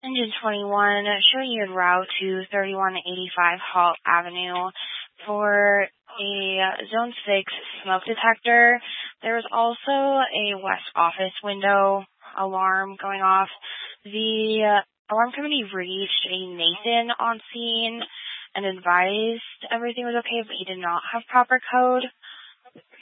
Engine 21, showing you en route to 3185 Hall Avenue for a Zone 6 smoke detector. There was also a West Office window alarm going off. The alarm company reached a Nathan on scene and advised everything was okay, but he did not have proper code.